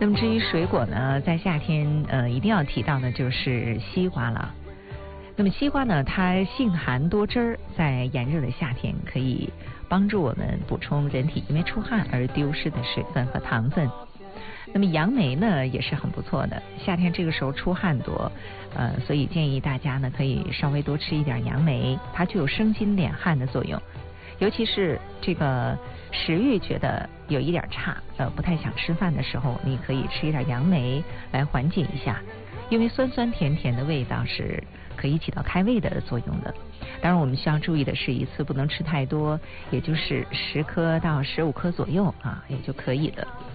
那么至于水果呢，在夏天一定要提到的就是西瓜了。那么西瓜呢，它性寒多汁儿，在炎热的夏天可以帮助我们补充人体因为出汗而丢失的水分和糖分。那么杨梅呢也是很不错的，夏天这个时候出汗多，所以建议大家呢可以稍微多吃一点杨梅，它具有生津敛汗的作用。尤其是这个食欲觉得有一点差，不太想吃饭的时候，你可以吃一点杨梅来缓解一下，因为酸酸甜甜的味道是可以起到开胃的作用的。当然我们需要注意的是，一次不能吃太多，也就是10颗到15颗左右啊，也就可以了。